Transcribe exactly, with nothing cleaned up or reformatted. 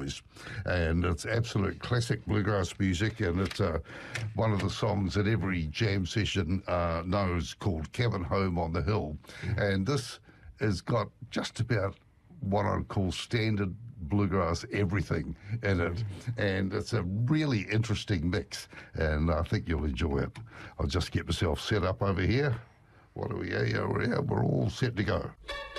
Blues, and it's absolute classic bluegrass music, and it's uh, one of the songs that every jam session uh, knows, called Cabin Home on the Hill. And this has got just about what I'd call standard bluegrass everything in it, and it's a really interesting mix, and I think you'll enjoy it. I'll just get myself set up over here. What are we? Yeah, yeah, we're all set to go.